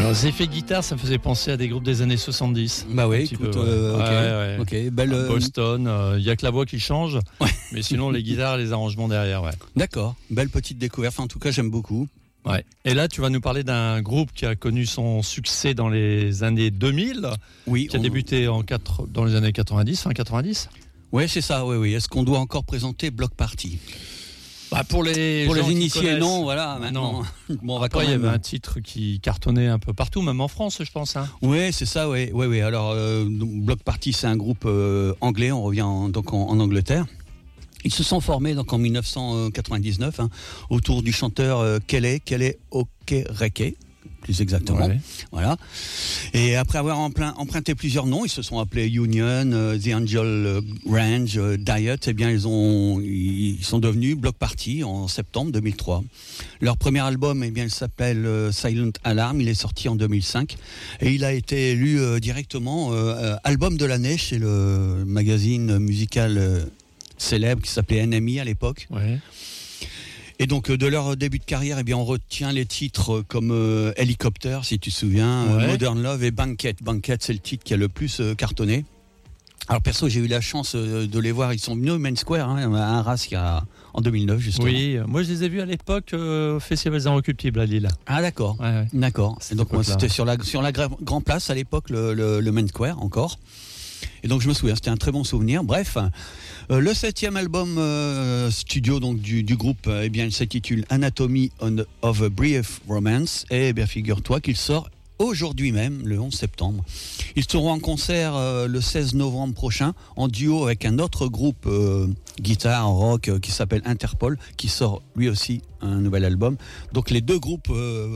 Alors, ces effets de guitare, ça me faisait penser à des groupes des années 70. Bah oui, écoute, ok. Belle, Boston, il y a que la voix qui change, mais sinon les guitares et les arrangements derrière, ouais. D'accord, belle petite découverte, enfin, en tout cas j'aime beaucoup. Ouais. Et là, tu vas nous parler d'un groupe qui a connu son succès dans les années 2000, oui, qui a débuté dans les années 90, fin 90. Ouais, c'est ça, oui. Est-ce qu'on doit encore présenter Bloc Party ? Pour les initiés, non, voilà. Maintenant, bon, après, il y avait un titre qui cartonnait un peu partout, même en France, je pense. Hein. Oui, c'est ça, oui. Alors, Bloc Party, c'est un groupe anglais. On revient donc en Angleterre. Ils se sont formés donc en 1999 autour du chanteur Kelly Okereke, plus exactement. Ouais. Voilà. Et après avoir emprunté plusieurs noms, ils se sont appelés Union, The Angel Range, Diet. Eh bien, ils sont devenus Bloc Party en septembre 2003. Leur premier album, eh bien, il s'appelle Silent Alarm. Il est sorti en 2005 et il a été élu directement album de l'année chez le magazine musical célèbre qui s'appelait NME à l'époque. Ouais. Et donc de leur début de carrière, eh bien on retient les titres comme Helicopter, si tu te souviens, Modern Love et Banquet. Banquet, c'est le titre qui a le plus cartonné. Alors perso, j'ai eu la chance de les voir. Ils sont venus au Main Square, à Arras, en 2009 justement. Oui, moi je les ai vus à l'époque au Festival des Inrecuptibles à Lille. Ah d'accord, ouais. D'accord. Et donc moi c'était sur la Grand Place à l'époque, le Main Square encore. Et donc je me souviens, c'était un très bon souvenir. Bref, le 7e album studio donc du groupe, eh bien il s'intitule Anatomy of a Brief Romance. Et bien figure-toi qu'il sort aujourd'hui même, le 11 septembre. Ils seront en concert le 16 novembre prochain en duo avec un autre groupe guitare rock qui s'appelle Interpol, qui sort lui aussi un nouvel album. Donc les deux groupes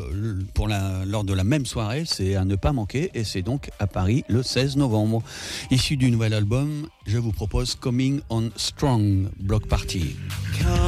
lors de la même soirée, c'est à ne pas manquer, et c'est donc à Paris le 16 novembre. Issu du nouvel album, je vous propose Coming on Strong, Bloc Party.